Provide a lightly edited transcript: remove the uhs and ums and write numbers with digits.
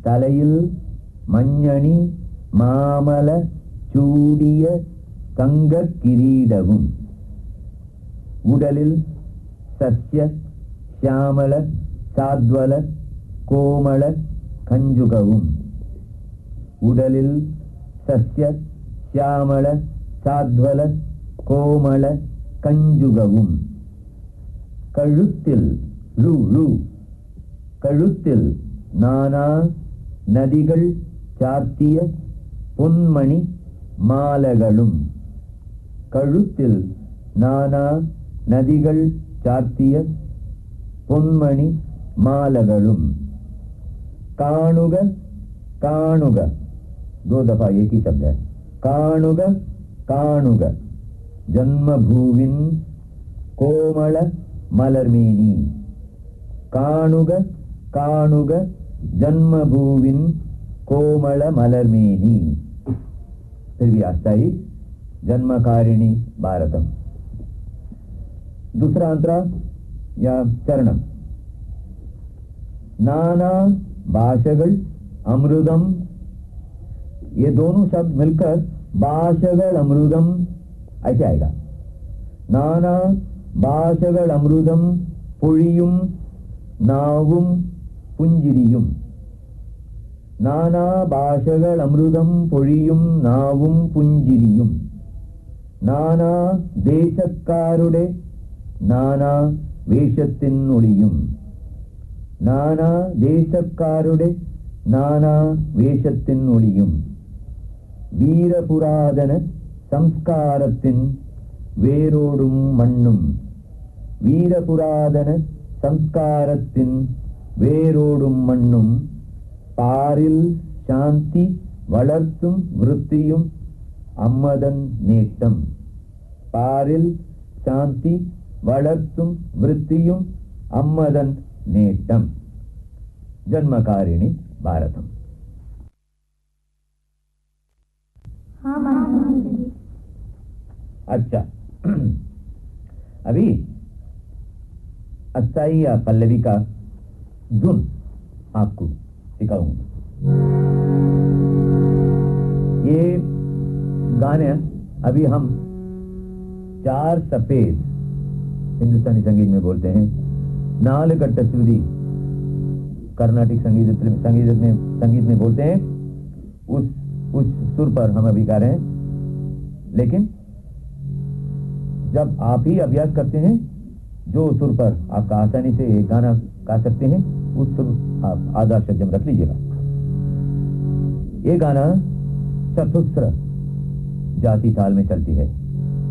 தலையில் மஞ்சணி மாமல சூடிய கங்கக் கிரீடமும் உடலில் சஸ்ய ಶ್ಯಾಮಲ சாத்வல கோமள கஞ்சுகவும் உடலில் சஸ்ய ಶ್ಯಾಮಲ சாத்வல கோமள கஞ்சுகவும் கழுத்தில் கழுத்தில் நானா நதிகள் சார்த்திய பொன்மணி மாலைகளும் கழுத்தில் நானா நதிகள் சார்த்திய பொன்மணி மாலைகளும் काणुग काणुग दो दफा एक ही शब्द है काणुग काणुग जन्मभूविन कोमल मलर्मेनी काणुग काणुग जन्मभूविन कोमल मलर्मेनी फिर भी आस्थाई जन्मकारिणी भारतम दूसरा अंतरा या चरणम नाना भाषगल अमृतम ये दोनों शब्द मिलकर भाषगल अमृतम ऐसे आएगा नाना भाषगल अमृतम पुळियुम नावुम पुंजिरियुम नाना भाषगल अमृतम पुळियुम नावुम पुंजिरियुम नाना देशक्कारुडे नाना वेषत्तिन ओळियुम नाना देशक्कारुडे नाना वेषत्तिन ओळियुम वीरपुरातन संस्कारत्तिन वेरोडुम मण्णुम वीरपुरातन संस्कारत्तिन वेरोडुम मण्णुम पारिल शांति वलर्त्तुम वृत्तियुम अम्मदन नेट्टम पारिल शांति वलर्त्तुम वृत्तियुम अम्मदन नेट्टम जन्मकारिणी भारतम। अच्छा अभी अस्थाई या पल्लवी का धुन आपको सिखाऊंगा। ये गाने अभी हम चार सफेद हिंदुस्तानी संगीत में बोलते हैं नालगट्ट श्रुति कर्नाटिक संगीत में बोलते हैं उस सुर पर हम अभी गा रहे हैं। लेकिन जब आप ही अभ्यास करते हैं जो सुर पर आपका आसानी से गाना गा सकते हैं उस सुर आप आधा षड्जम रख लीजिएगा। ये गाना चतुस्र जाति ताल में चलती है।